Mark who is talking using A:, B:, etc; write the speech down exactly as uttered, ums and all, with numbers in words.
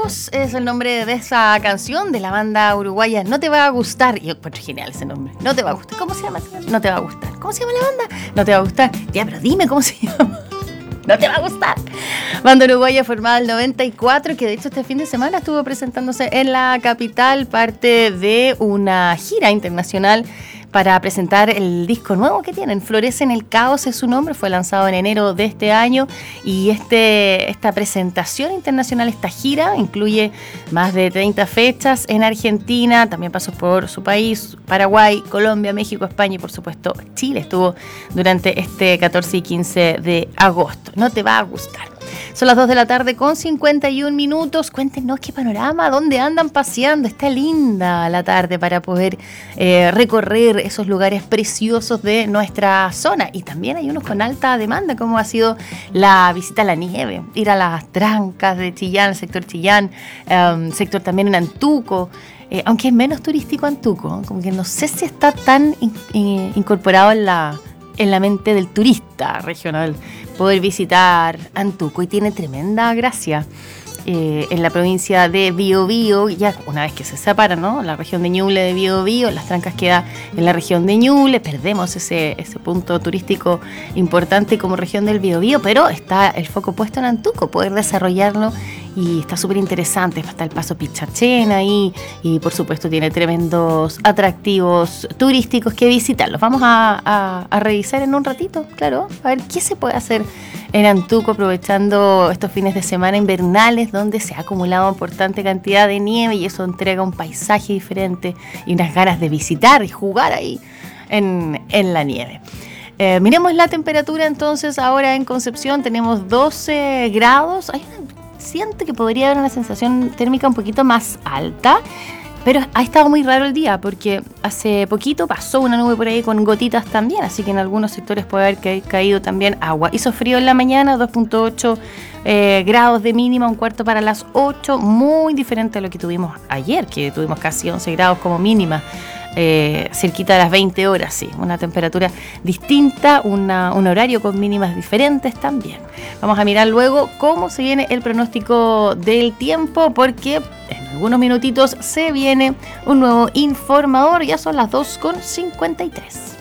A: Lejos es el nombre de esa canción de la banda uruguaya No Te Va a Gustar. Y yo encuentro genial ese nombre. No Te Va a Gustar. ¿Cómo se llama? No Te Va a Gustar. ¿Cómo se llama la banda? No Te Va a Gustar. Ya, pero dime cómo se llama. No Te Va a Gustar. Banda uruguaya formada en el noventa y cuatro, que de hecho este fin de semana estuvo presentándose en la capital, parte de una gira internacional para presentar el disco nuevo que tienen. Florece en el Caos es su nombre, fue lanzado en enero de este año y este, esta presentación internacional, esta gira, incluye más de treinta fechas en Argentina, también pasó por su país, Paraguay, Colombia, México, España y por supuesto Chile. Estuvo durante este catorce y quince de agosto. No te va a gustar. Son las dos de la tarde con cincuenta y un minutos. Cuéntenos qué panorama, dónde andan paseando. Está linda la tarde para poder eh, recorrer esos lugares preciosos de nuestra zona. Y también hay unos con alta demanda, como ha sido la visita a la nieve, ir a las trancas de Chillán, el sector Chillán, um, sector también en Antuco. Eh, aunque es menos turístico Antuco, como que no sé si está tan in, in, incorporado en la... en la mente del turista regional poder visitar Antuco, y tiene tremenda gracia. Eh, en la provincia de Biobío, ya una vez que se separa, ¿no?, la región de Ñuble de Biobío, las Trancas queda en la región de Ñuble, perdemos ese, ese punto turístico importante como región del Biobío, pero está el foco puesto en Antuco, poder desarrollarlo, y está súper interesante. Está el Paso Pichachén ahí, y por supuesto tiene tremendos atractivos turísticos que visitar. Los vamos a, a, a revisar en un ratito, claro, a ver qué se puede hacer en Antuco, aprovechando estos fines de semana invernales donde se ha acumulado importante cantidad de nieve, y eso entrega un paisaje diferente y unas ganas de visitar y jugar ahí en, en la nieve. Eh, miremos la temperatura entonces. Ahora en Concepción tenemos doce grados. Hay una, siento que podría haber una sensación térmica un poquito más alta, pero ha estado muy raro el día porque hace poquito pasó una nube por ahí con gotitas también, así que en algunos sectores puede haber ca- caído también agua. Hizo frío en la mañana, dos punto ocho eh, grados de mínima, un cuarto para las ocho, muy diferente a lo que tuvimos ayer, que tuvimos casi once grados como mínima. Eh, cerquita de las veinte horas, sí, una temperatura distinta, una, un horario con mínimas diferentes también. Vamos a mirar luego cómo se viene el pronóstico del tiempo, porque en algunos minutitos se viene un nuevo informador. Ya son las dos con cincuenta y tres.